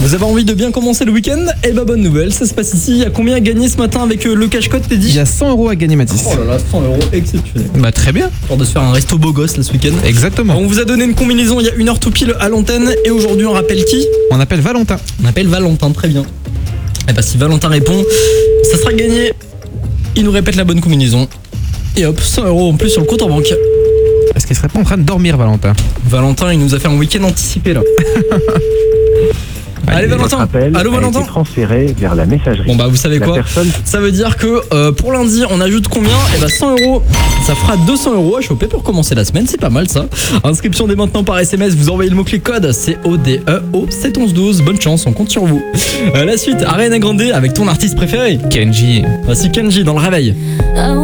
Vous avez envie de bien commencer le week-end? Eh ben bonne nouvelle, ça se passe ici. Il y a combien à gagner ce matin avec le cash-code, t'es dit? Il y a 100 € à gagner, Mathis. Oh là là, 100 €, exceptionnel. Bah très bien. Pour de se faire un resto beau gosse là ce week-end. Exactement. On vous a donné une combinaison il y a 1 heure tout pile à l'antenne. Et aujourd'hui on rappelle qui? On appelle Valentin. On appelle Valentin, très bien. Et bah si Valentin répond, ça sera gagné. Il nous répète la bonne combinaison. Et hop, 100 € en plus sur le compte en banque. Est-ce qu'il serait pas en train de dormir, Valentin? Valentin, il nous a fait un week-end anticipé là. Allez Valentin. Allô Valentin. Transféré vers la messagerie. Bon bah vous savez quoi, ça veut dire que pour lundi on ajoute combien? Et bah 100 €, ça fera 200 € à choper pour commencer la semaine, c'est pas mal ça. Inscription dès maintenant par SMS, vous envoyez le mot-clé code CODE au 71112, bonne chance, on compte sur vous. La suite, Ariana Grande avec ton artiste préféré Kenji. Voici Kenji dans le réveil.